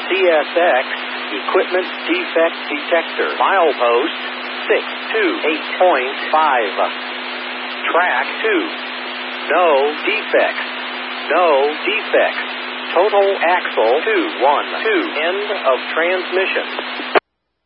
CSX Equipment Defect Detector. Milepost 628.5. Track 2. No defects. No defects. Total axle 212. End of transmission.